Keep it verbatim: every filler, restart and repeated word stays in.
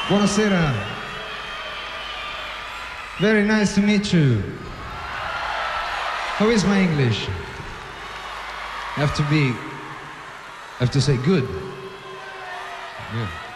Buonasera. Very nice to meet you. How is my English? I have to be, I have to say good. Good.